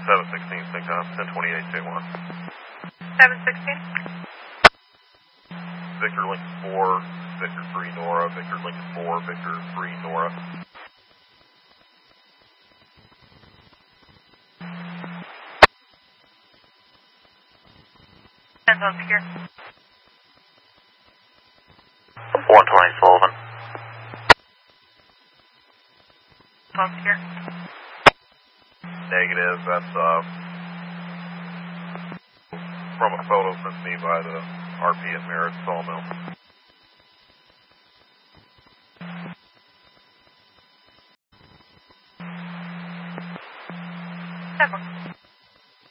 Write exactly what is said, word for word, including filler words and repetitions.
seven sixteen, Syncom, ten twenty-eight, two one. seven sixteen. Victor Lincoln four, Victor three, Nora, Victor Lincoln four, Victor three, Nora. Hands on secure. one twenty, Sullivan. On secure. Negative, that's uh, from a photo sent to me by the R P at Merritt Sawmill. Seven.